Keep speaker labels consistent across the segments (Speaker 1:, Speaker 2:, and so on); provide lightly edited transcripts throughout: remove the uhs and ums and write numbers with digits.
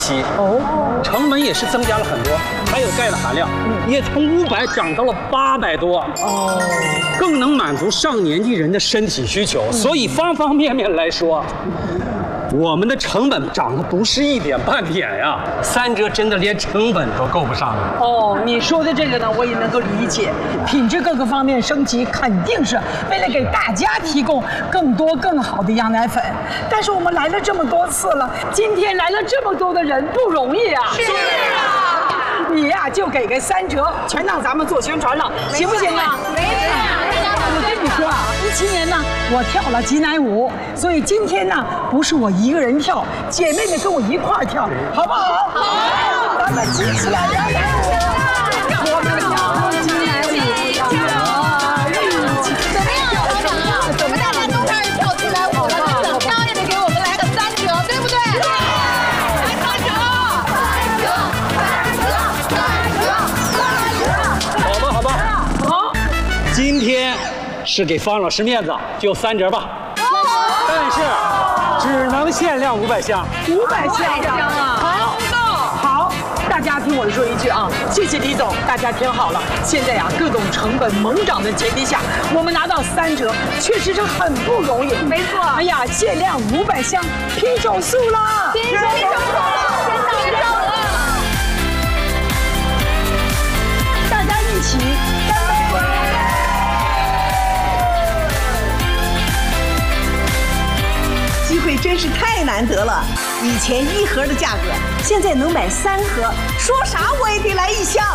Speaker 1: 成本也是增加了很多，还有钙的含量也从500涨到了800多。更能满足上年纪人的身体需求。所以方方面面来说，我们的成本涨得不是一点半点呀，3折真的连成本都够不上了。
Speaker 2: 你说的这个呢，我也能够理解，品质各个方面升级，肯定是为了给大家提供更多更好的羊奶粉。但是我们来了这么多次了，今天来了这么多的人，不容易啊。
Speaker 3: 是啊，
Speaker 2: 你呀就给个3折，全让咱们做宣传了，行不行啊？
Speaker 3: 没事。
Speaker 2: 我跟你说啊，17年呢，我跳了挤奶舞，所以今天呢，不是我一个人跳，姐妹们跟我一块儿跳，好不好？好，咱们挤起来羊奶舞，我们跳挤奶舞，
Speaker 3: 怎么样，团长啊？我们大家都开始跳挤奶舞了，那怎么着也得给我们来个3折，对不对？来3折
Speaker 1: 好吧。今天是给方老师面子，就3折吧。但是只能限量500箱。
Speaker 2: 500箱啊！好，大家听我说一句啊，谢谢李总，大家听好了。现在呀，各种成本猛涨的前提下，我们拿到3折，确实是很不容易。
Speaker 3: 没错。
Speaker 2: 哎呀，限量500箱，拼手速啦！
Speaker 3: 拼手速了，拼手了！
Speaker 2: 大家一起干杯！
Speaker 4: 机会真是太难得了，以前1盒的价格，现在能买3盒，说啥我也得来1箱。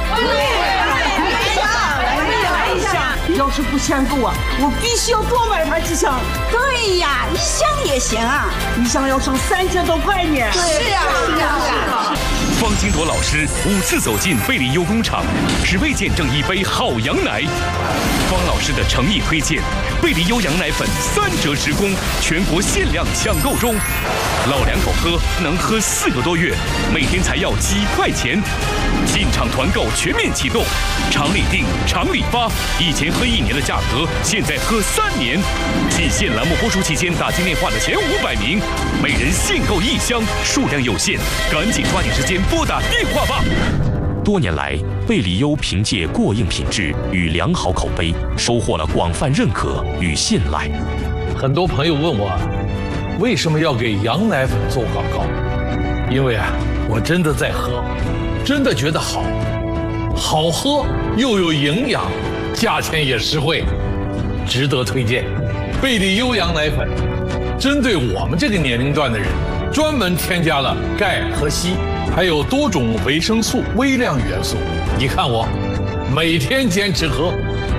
Speaker 2: 来一箱！要是不嫌够啊，我必须要多买它几箱。
Speaker 4: 对呀，1箱也行啊
Speaker 2: ，1箱要省3000多块呢。
Speaker 4: 是啊。
Speaker 5: 方金铎老师5次走进贝利优工厂，只为见证一杯好羊奶。方老师的诚意推荐，贝利优羊奶粉3折直供，全国限量抢购中。老两口喝能喝4个多月，每天才要几块钱。进场团购全面启动，厂里订，厂里发。以前喝1年的价格，现在喝3年。季限栏目播出期间打进电话的前500名，每人限购1箱，数量有限，赶紧抓紧时间拨打电话吧。多年来，贝利优凭借过硬品质与良好口碑，收获了广泛认可与信赖。
Speaker 6: 很多朋友问我，为什么要给羊奶粉做广告？因为我真的在喝，真的觉得好喝又有营养，价钱也实惠，值得推荐。贝利优羊奶粉针对我们这个年龄段的人，专门添加了钙和硒，还有多种维生素、微量元素。你看我每天坚持喝。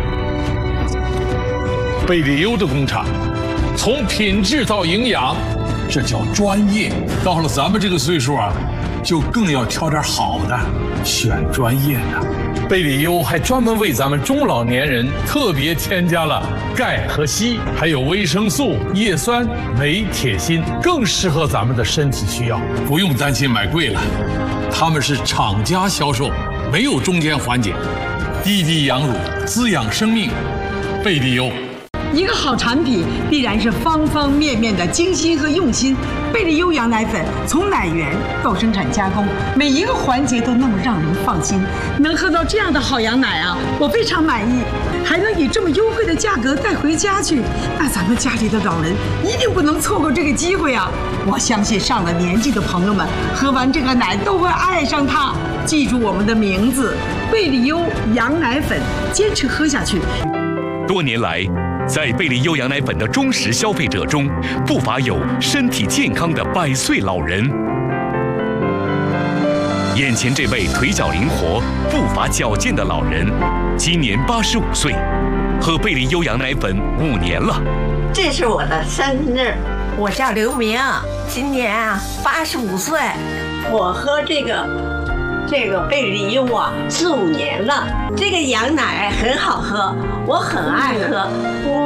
Speaker 6: 贝利优的工厂，从品质到营养，这叫专业。到了咱们这个岁数就更要挑点好的，选专业的。贝利优还专门为咱们中老年人特别添加了钙和硒，还有维生素、叶酸、镁、铁、锌，更适合咱们的身体需要。不用担心买贵了，他们是厂家销售，没有中间环节，滴滴养乳，滋养生命。贝利优。
Speaker 2: 一个好产品必然是方方面面的精心和用心。贝利优羊奶粉从奶源到生产加工，每一个环节都那么让人放心。能喝到这样的好羊奶啊，我非常满意。还能以这么优惠的价格带回家去，那咱们家里的老人一定不能错过这个机会啊！我相信上了年纪的朋友们喝完这个奶都会爱上它。记住我们的名字，贝利优羊奶粉，坚持喝下去。
Speaker 5: 多年来，在贝利优羊奶粉的忠实消费者中，不乏有身体健康的100岁老人。眼前这位腿脚灵活、步伐矫健的老人，今年85岁，喝贝利优羊奶粉5年了。
Speaker 7: 这是我的生日，
Speaker 4: 我叫刘明，今年85岁，
Speaker 7: 我喝这个贝利优4、5年了，这个羊奶很好喝，我很爱喝。